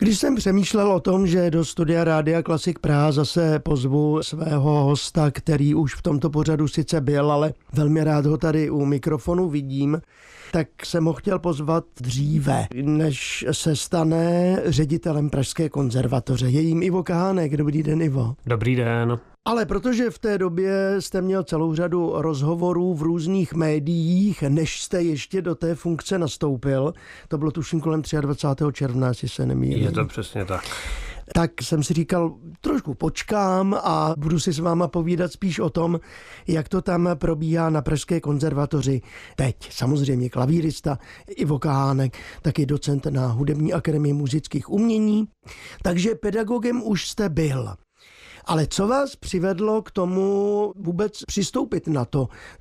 Když jsem přemýšlel o tom, že do studia Rádia Klasik Praha zase pozvu svého hosta, který už v tomto pořadu sice byl, ale velmi rád ho tady u mikrofonu vidím, tak jsem ho chtěl pozvat dříve, než se stane ředitelem Pražské konzervatoře. Je jím Ivo Kahánek. Dobrý den, Ivo. Dobrý den. Ale protože v té době jste měl celou řadu rozhovorů v různých médiích, než jste ještě do té funkce nastoupil, to bylo tuším kolem 23. června, jestli se nemýlím. Je to přesně tak. Tak jsem si říkal, trošku počkám a budu si s váma povídat spíš o tom, jak to tam probíhá na Pražské konzervatoři teď. Samozřejmě klavírista Ivo Kahánek, taky docent na Hudební akademii múzických umění, takže pedagogem už jste byl. Ale co vás přivedlo k tomu vůbec přistoupit na to